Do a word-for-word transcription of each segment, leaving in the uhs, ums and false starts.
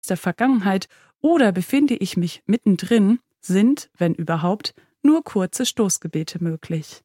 der Vergangenheit oder befinde ich mich mittendrin, sind, wenn überhaupt, nur kurze Stoßgebete möglich.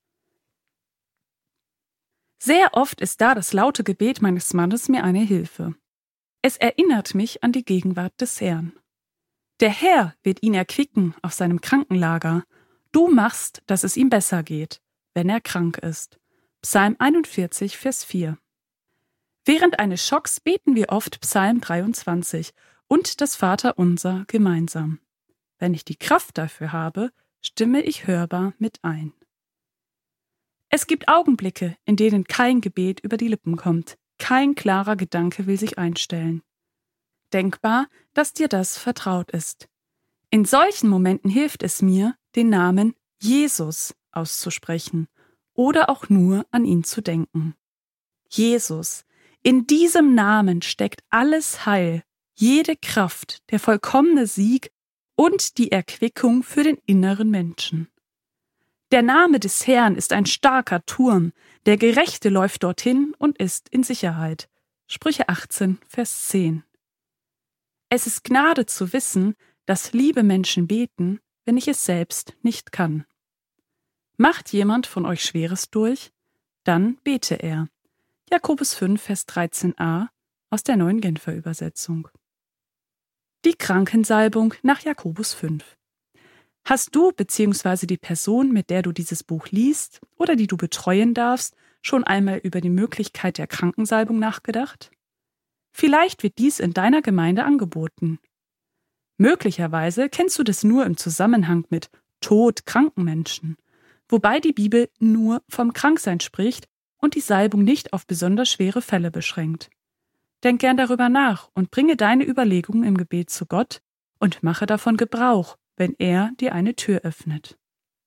Sehr oft ist da das laute Gebet meines Mannes mir eine Hilfe. Es erinnert mich an die Gegenwart des Herrn. Der Herr wird ihn erquicken auf seinem Krankenlager. Du machst, dass es ihm besser geht, wenn er krank ist. Psalm einundvierzig, Vers vier. Während eines Schocks beten wir oft Psalm dreiundzwanzig und das Vaterunser gemeinsam. Wenn ich die Kraft dafür habe, stimme ich hörbar mit ein. Es gibt Augenblicke, in denen kein Gebet über die Lippen kommt, kein klarer Gedanke will sich einstellen. Denkbar, dass dir das vertraut ist. In solchen Momenten hilft es mir, den Namen Jesus auszusprechen oder auch nur an ihn zu denken. Jesus, in diesem Namen steckt alles Heil, jede Kraft, der vollkommene Sieg und die Erquickung für den inneren Menschen. Der Name des Herrn ist ein starker Turm, der Gerechte läuft dorthin und ist in Sicherheit. Sprüche achtzehn, Vers zehn. Es ist Gnade zu wissen, dass liebe Menschen beten, wenn ich es selbst nicht kann. Macht jemand von euch Schweres durch? Dann bete er. Jakobus fünf, Vers dreizehn a aus der Neuen Genfer Übersetzung. Die Krankensalbung nach Jakobus fünf. Hast du bzw. die Person, mit der du dieses Buch liest oder die du betreuen darfst, schon einmal über die Möglichkeit der Krankensalbung nachgedacht? Vielleicht wird dies in deiner Gemeinde angeboten. Möglicherweise kennst du das nur im Zusammenhang mit todkranken Menschen, wobei die Bibel nur vom Kranksein spricht und die Salbung nicht auf besonders schwere Fälle beschränkt. Denk gern darüber nach und bringe deine Überlegungen im Gebet zu Gott und mache davon Gebrauch, wenn er dir eine Tür öffnet.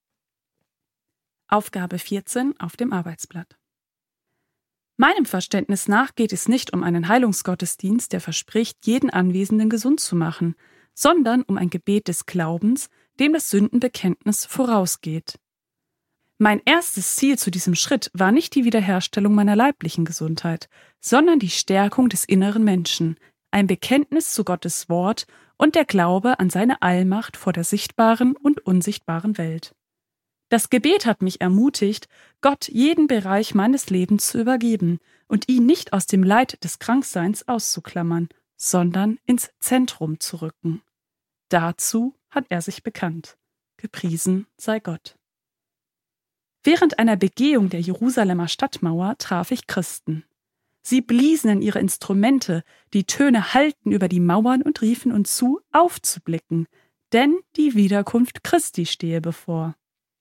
Aufgabe vierzehn auf dem Arbeitsblatt. Meinem Verständnis nach geht es nicht um einen Heilungsgottesdienst, der verspricht, jeden Anwesenden gesund zu machen, sondern um ein Gebet des Glaubens, dem das Sündenbekenntnis vorausgeht. Mein erstes Ziel zu diesem Schritt war nicht die Wiederherstellung meiner leiblichen Gesundheit, sondern die Stärkung des inneren Menschen, ein Bekenntnis zu Gottes Wort und der Glaube an seine Allmacht vor der sichtbaren und unsichtbaren Welt. Das Gebet hat mich ermutigt, Gott jeden Bereich meines Lebens zu übergeben und ihn nicht aus dem Leid des Krankseins auszuklammern, sondern ins Zentrum zu rücken. Dazu hat er sich bekannt. Gepriesen sei Gott. Während einer Begehung der Jerusalemer Stadtmauer traf ich Christen. Sie bliesen in ihre Instrumente, die Töne hallten über die Mauern und riefen uns zu, aufzublicken, denn die Wiederkunft Christi stehe bevor.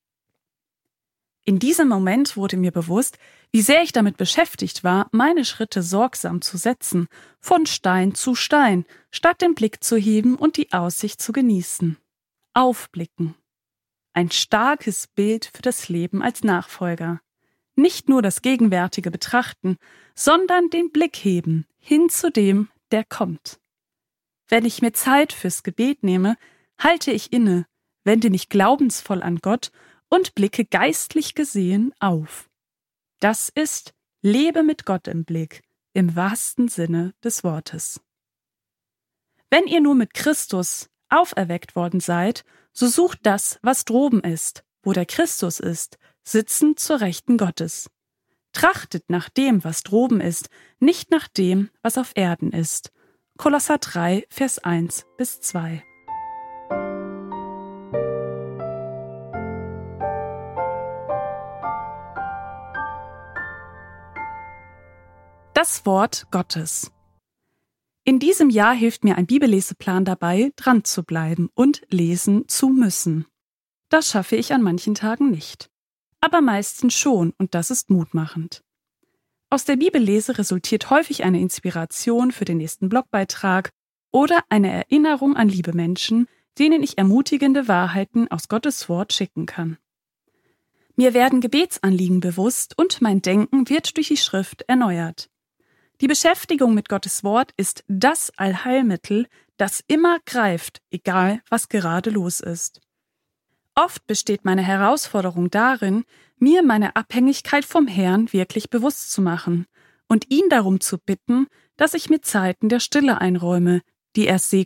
In diesem Moment wurde mir bewusst, wie sehr ich damit beschäftigt war, meine Schritte sorgsam zu setzen, von Stein zu Stein, statt den Blick zu heben und die Aussicht zu genießen. Aufblicken. Ein starkes Bild für das Leben als Nachfolger. Nicht nur das Gegenwärtige betrachten, sondern den Blick heben, hin zu dem, der kommt. Wenn ich mir Zeit fürs Gebet nehme, halte ich inne, wende mich glaubensvoll an Gott und blicke geistlich gesehen auf. Das ist Lebe mit Gott im Blick, im wahrsten Sinne des Wortes. Wenn ihr nur mit Christus auferweckt worden seid, so sucht das, was droben ist, wo der Christus ist, sitzend zur Rechten Gottes. Trachtet nach dem, was droben ist, nicht nach dem, was auf Erden ist. Kolosser drei, Vers eins bis zwei. Das Wort Gottes. In diesem Jahr hilft mir ein Bibelleseplan dabei, dran zu bleiben und lesen zu müssen. Das schaffe ich an manchen Tagen nicht. Aber meistens schon, und das ist mutmachend. Aus der Bibellese resultiert häufig eine Inspiration für den nächsten Blogbeitrag oder eine Erinnerung an liebe Menschen, denen ich ermutigende Wahrheiten aus Gottes Wort schicken kann. Mir werden Gebetsanliegen bewusst und mein Denken wird durch die Schrift erneuert. Die Beschäftigung mit Gottes Wort ist das Allheilmittel, das immer greift, egal was gerade los ist. Oft besteht meine Herausforderung darin, mir meine Abhängigkeit vom Herrn wirklich bewusst zu machen und ihn darum zu bitten, dass ich mir Zeiten der Stille einräume, die er segnet.